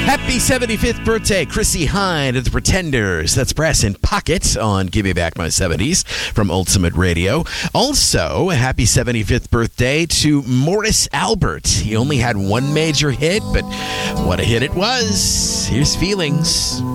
Happy 75th birthday, Chrissie Hynde of the Pretenders. That's Brass in Pocket on Give Me Back My 70s from Ultimate Radio. Also, a happy 75th birthday to Morris Albert. He only had one major hit, but what a hit it was. Here's Feelings.